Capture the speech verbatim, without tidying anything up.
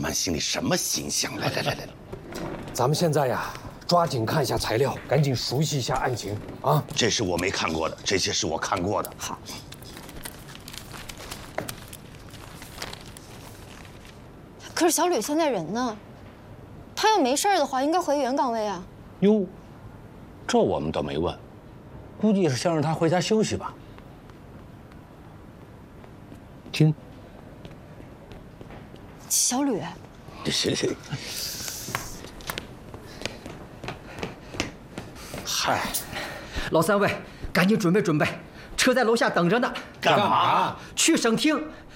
曼心里什么形象？来来来来， 咱们现在呀，抓紧看一下材料，赶紧熟悉一下案情啊！ 这是我没看过的，这些是我看过的。 好。可是小吕现在人呢？他要没事的话，应该回原岗位啊。 哟，这我们倒没问，估计是想让他回家休息吧。听， 小吕， 行行。嗨， 老三位，赶紧准备准备，车在楼下等着呢。 干嘛？ 去省厅